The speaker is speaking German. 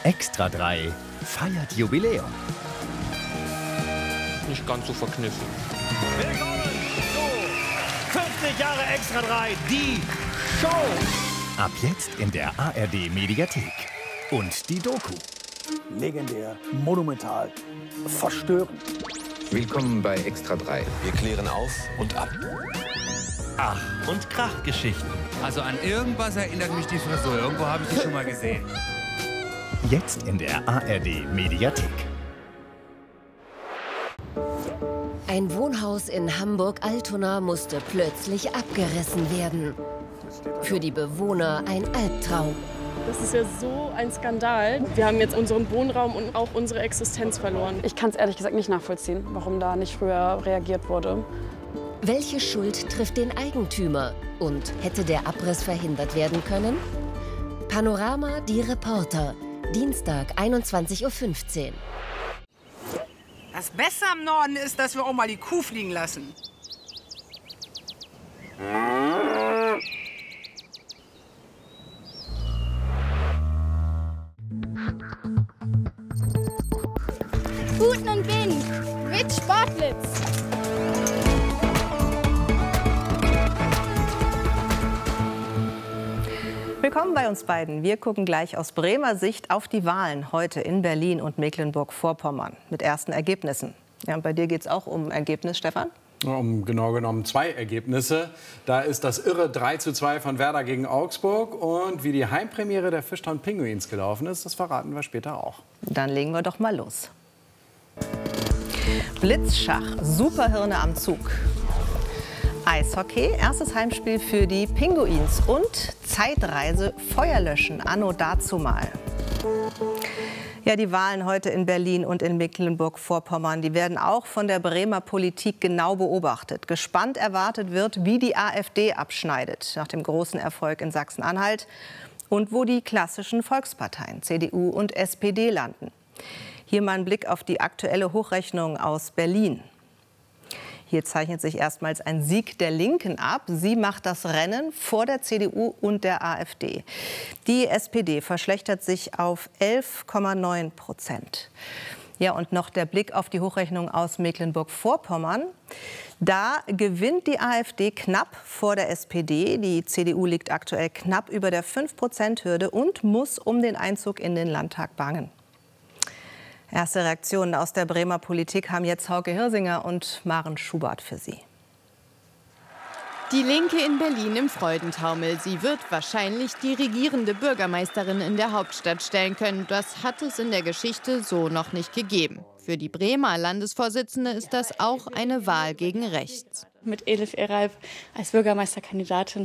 Extra 3 feiert Jubiläum. Nicht ganz so verkniffen. Willkommen zu 50 Jahre Extra 3, die Show. Ab jetzt in der ARD Mediathek. Und die Doku. Legendär, monumental, verstörend. Willkommen bei Extra 3. Wir klären auf und ab. Ach und Krachgeschichten. Also an irgendwas erinnert mich die Frisur. Irgendwo habe ich die schon mal gesehen. Jetzt in der ARD Mediathek. Ein Wohnhaus in Hamburg-Altona musste plötzlich abgerissen werden. Für die Bewohner ein Albtraum. Das ist ja so ein Skandal. Wir haben jetzt unseren Wohnraum und auch unsere Existenz verloren. Ich kann es ehrlich gesagt nicht nachvollziehen, warum da nicht früher reagiert wurde. Welche Schuld trifft den Eigentümer? Und hätte der Abriss verhindert werden können? Panorama, die Reporter. Dienstag, 21:15 Uhr. Das Beste am Norden ist, dass wir auch mal die Kuh fliegen lassen. Guten und Wind mit Sportlitz. Willkommen bei uns beiden. Wir gucken gleich aus Bremer Sicht auf die Wahlen heute in Berlin und Mecklenburg-Vorpommern mit ersten Ergebnissen. Ja, und bei dir geht es auch um Ergebnis, Stefan? Um genau genommen 2 Ergebnisse. Da ist das irre 3:2 von Werder gegen Augsburg. Und wie die Heimpremiere der Fischtown Pinguins gelaufen ist, das verraten wir später auch. Dann legen wir doch mal los. Blitzschach, Superhirne am Zug. Eishockey, erstes Heimspiel für die Pinguins. Und Zeitreise, Feuerlöschen, anno dazumal. Ja, die Wahlen heute in Berlin und in Mecklenburg-Vorpommern, die werden auch von der Bremer Politik genau beobachtet. Gespannt erwartet wird, wie die AfD abschneidet nach dem großen Erfolg in Sachsen-Anhalt und wo die klassischen Volksparteien CDU und SPD landen. Hier mal ein Blick auf die aktuelle Hochrechnung aus Berlin. Hier zeichnet sich erstmals ein Sieg der Linken ab. Sie macht das Rennen vor der CDU und der AfD. Die SPD verschlechtert sich auf 11,9%. Ja, und noch der Blick auf die Hochrechnung aus Mecklenburg-Vorpommern. Da gewinnt die AfD knapp vor der SPD. Die CDU liegt aktuell knapp über der 5%-Hürde und muss um den Einzug in den Landtag bangen. Erste Reaktionen aus der Bremer Politik haben jetzt Hauke Hirsinger und Maren Schubert für Sie. Die Linke in Berlin im Freudentaumel. Sie wird wahrscheinlich die regierende Bürgermeisterin in der Hauptstadt stellen können. Das hat es in der Geschichte so noch nicht gegeben. Für die Bremer Landesvorsitzende ist das auch eine Wahl gegen rechts. Mit Elif Eralp als Bürgermeisterkandidatin